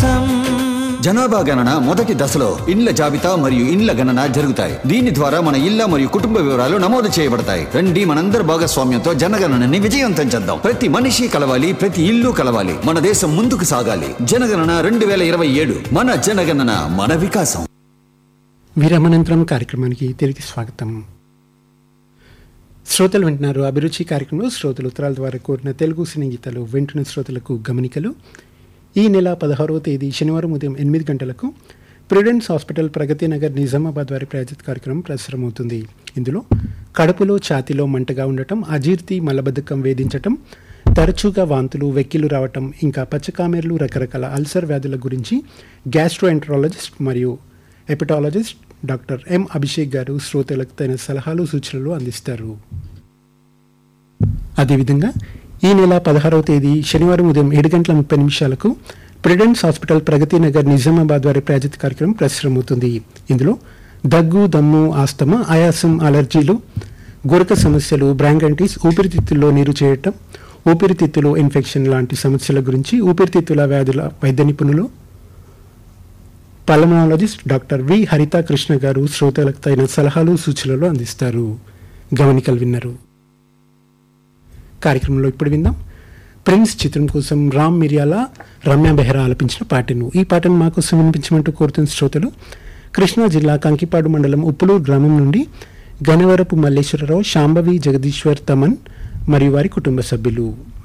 వికాసం. జనాభా గణన మొదటి దశలో ఇండ్ల జాబితా మరియు ఇండ్ల గణన జరుగుతాయి. దీని ద్వారా మన ఇళ్ల మరియు కుటుంబ వివరాలు నమోదు చేయబడతాయి. రండి మనందరి భాగస్వామ్యంతో జనగణనని విజయవంతం చేద్దాం. ప్రతి మనిషి కలవాలి, ప్రతి ఇల్లు కలవాలి. మన దేశం ముందుకు సాగాలి. జనగణన 2027. మన జనగణన మన వికాసం. విరమణంతరం కార్యక్రమానికి తిరిగి స్వాగతం. శ్రోతలు వింటున్నారు అభిరుచి కార్యక్రమంలో. శ్రోతలు ఉత్తరాల ద్వారా కోరిన తెలుగు సినీ గీతాలు వింటున్న శ్రోతలకు గమనికలు. ఈ నెల 16వ తేదీ శనివారం ఉదయం 8 గంటలకు ప్రుడెన్స్ హాస్పిటల్ ప్రగతి నగర్ నిజామాబాద్ వారి ప్రాయోజిత కార్యక్రమం ప్రసారమవుతుంది. ఇందులో కడుపులో ఛాతీలో మంటగా ఉండటం, అజీర్తి, మలబద్ధకం వేధించటం, తరచుగా వాంతులు, వెక్కిలు రావటం, ఇంకా పచ్చకామెర్లు, రకరకాల అల్సర్ వ్యాధుల గురించి గ్యాస్ట్రోఎంట్రాలజిస్ట్ మరియు హెపటాలజిస్ట్ డాక్టర్ ఎం అభిషేక్ గారు శ్రోతలకు తగిన సలహాలు సూచనలు అందిస్తారు. అదేవిధంగా ఈ నెల 16వ తేదీ శనివారం ఉదయం 7:30 ప్రుడెన్స్ హాస్పిటల్ ప్రగతి నగర్ నిజామాబాద్ వారి ప్రాయోజిత కార్యక్రమం ప్రసారమవుతుంది. ఇందులో దగ్గు, దమ్ము, ఆస్తమా, ఆయాసం, అలర్జీలు, గురక సమస్యలు, బ్రాంకైటిస్, ఊపిరితిత్తుల్లో నీరు చేయటం, ఊపిరితిత్తులు ఇన్ఫెక్షన్ లాంటి సమస్యల గురించి ఊపిరితిత్తుల వ్యాధుల వైద్య నిపుణులు పల్మనాలజిస్ట్ డాక్టర్ వి హరిత కృష్ణ గారు శ్రోతలకు తగిన సలహాలు సూచనలు అందిస్తారు. గమనికలు విన్నారు. కార్యక్రమంలో ఇప్పుడు విందాం. ప్రిన్స్ చిత్రం కోసం రామ్ మిర్యాల, రమ్య బెహ్రా ఆలపించిన పాటను. ఈ పాటను మాకోసం వినిపించమంటూ కోరుతున్న శ్రోతలు కృష్ణా జిల్లా కంకిపాడు మండలం ఉప్పులూరు గ్రామం నుండి గణవరపు మల్లేశ్వరరావు, శాంభవి, జగదీశ్వర్, తమన్ మరియు వారి కుటుంబ సభ్యులు.